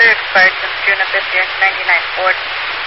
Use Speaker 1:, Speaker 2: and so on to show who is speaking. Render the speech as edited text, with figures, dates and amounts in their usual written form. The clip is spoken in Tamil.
Speaker 1: expired since June of this year, 99 Ford.